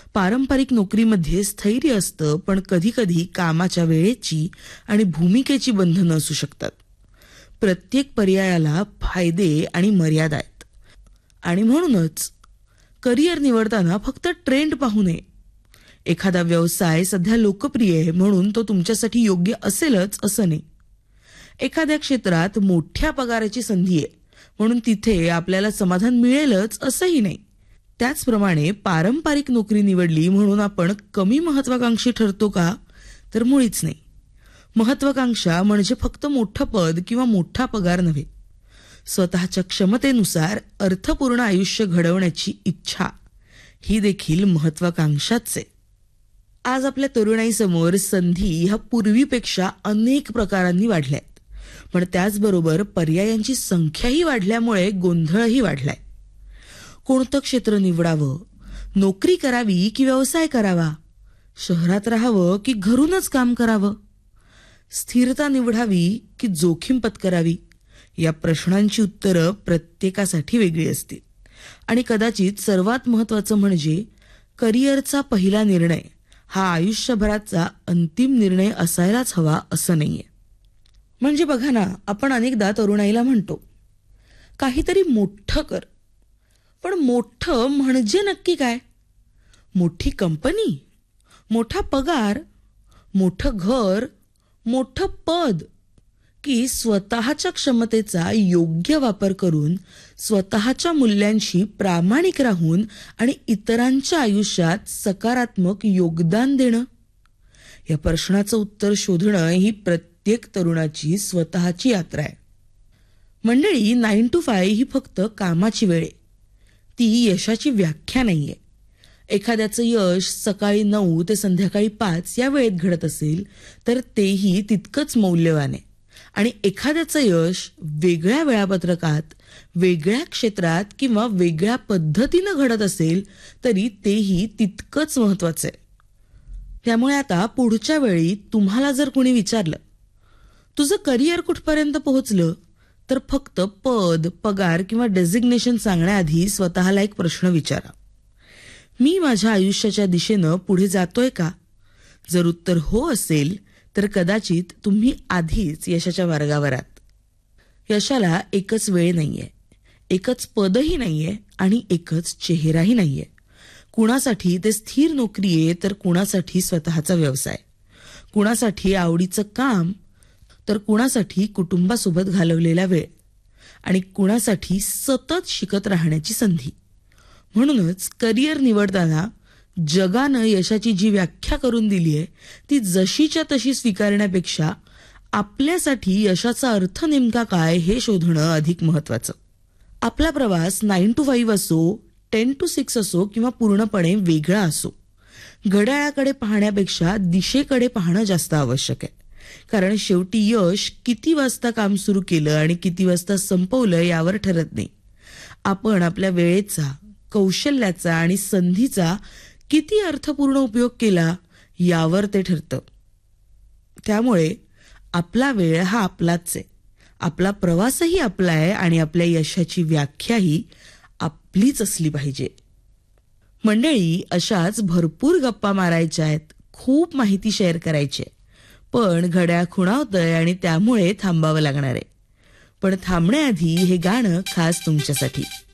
पारंपरिक नोकरीमध्ये स्थैर्य असतं, पण कधीकधी कामाच्या वेळेची आणि भूमिकेची बंधनं असू शकतात. प्रत्येक पर्यायाला फायदे आणि मर्यादा आहेत. आणि म्हणूनच करिअर निवडताना फक्त ट्रेंड पाहू नये. एखादा व्यवसाय सध्या लोकप्रिय आहे म्हणून तो तुमच्यासाठी योग्य असेलच असं नाही. एखाद्या क्षेत्रात मोठ्या पगाराची संधी आहे म्हणून तिथे आपल्याला समाधान मिळेलच असंही नाही. त्याचप्रमाणे पारंपरिक नोकरी निवडली म्हणून आपण कमी महत्वाकांक्षी ठरतो का? तर मुळीच नाही. महत्वाकांक्षा म्हणजे फक्त मोठं पद किंवा मोठा पगार नव्हे. स्वतःच्या क्षमतेनुसार अर्थपूर्ण आयुष्य घडवण्याची इच्छा ही देखील महत्वाकांक्षाच आहे. आज आपल्या तरुणाईसमोर संधी ह्या पूर्वीपेक्षा अनेक प्रकारांनी वाढल्या आहेत, पण त्याचबरोबर पर्यायांची संख्याही वाढल्यामुळे गोंधळही वाढलाय. कोणतं क्षेत्र निवडावं? नोकरी करावी की व्यवसाय करावा? शहरात राहावं की घरूनच काम करावं? स्थिरता निवडावी की जोखीम पत्करावी? या प्रश्नांची उत्तरं प्रत्येकासाठी वेगळी असतील. आणि कदाचित सर्वात महत्त्वाचं म्हणजे करिअरचा पहिला निर्णय हा आयुष्यभराचा अंतिम निर्णय असायलाच हवा असं नाहीये. म्हणजे बघा ना, आपण अनेकदा तरुणाईला म्हणतो काहीतरी मोठं कर. पण मोठं म्हणजे नक्की काय? मोठी कंपनी, मोठा पगार, मोठं घर, मोठं पद, की स्वतःच्या क्षमतेचा योग्य वापर करून स्वतःच्या मूल्यांशी प्रामाणिक राहून आणि इतरांच्या आयुष्यात सकारात्मक योगदान देणं? या प्रश्नाचं उत्तर शोधणं ही प्रत्येक तरुणाची स्वतःची यात्रा आहे. मंडळी, 9 to 5 ही फक्त कामाची वेळ आहे. ती यशाची व्याख्या नाहीये. एखाद्याचं यश सकाळी 9 ते संध्याकाळी 5 या वेळेत घडत असेल तर तेही तितकंच मौल्यवान आहे. आणि एखाद्याचं यश वेगळ्या वेळापत्रकात, वेगळ्या क्षेत्रात किंवा वेगळ्या पद्धतीनं घडत असेल तरी तेही तितकंच महत्वाचं आहे. त्यामुळे आता पुढच्या वेळी तुम्हाला जर कोणी विचारलं तुझं करिअर कुठपर्यंत पोहोचलं, तर फक्त पद, पगार किंवा डेझिग्नेशन सांगण्याआधी स्वतःला एक प्रश्न विचारा. मी माझ्या आयुष्याच्या दिशेनं पुढे जातोय का? जर उत्तर हो असेल तर कदाचित तुम्ही आधीच यशाच्या मार्गावर आहात. यशाला एकच वेळ नाहीये, एकच पदही नाहीये आणि एकच चेहराही नाहीये. कुणासाठी ते स्थिर नोकरी आहे तर कुणासाठी स्वतःचा व्यवसाय, कुणासाठी आवडीचं काम तर कुणासाठी कुटुंबासोबत घालवलेला वेळ आणि कुणासाठी सतत शिकत राहण्याची संधी. म्हणूनच करिअर निवडताना जगानं यशाची जी व्याख्या करून दिली आहे ती जशीच्या तशी स्वीकारण्यापेक्षा आपल्यासाठी यशाचा अर्थ नेमका काय हे शोधणं अधिक महत्वाचं. आपला प्रवास 9 to 5 असो, 10 to 6 असो किंवा पूर्णपणे वेगळा असो, घड्याळाकडे पाहण्यापेक्षा दिशेकडे पाहणं जास्त आवश्यक आहे. कारण शेवटी यश किती वाजता काम सुरू केलं आणि किती वाजता संपवलं यावर ठरत नाही. आपण आपल्या वेळेचा, कौशल्याचा आणि संधीचा किती अर्थपूर्ण उपयोग केला यावर ते ठरतं. त्यामुळे आपला वेळ हा आपलाच आहे, आपला प्रवासही आपला आहे आणि आपल्या यशाची व्याख्याही आपलीच असली पाहिजे. मंडळी, अशाच भरपूर गप्पा मारायच्या आहेत, खूप माहिती शेअर करायची आहे, पण घड्याळ खुणावतंय आणि त्यामुळे थांबावं लागणार आहे. पण थांबण्याआधी हे गाणं खास तुमच्यासाठी.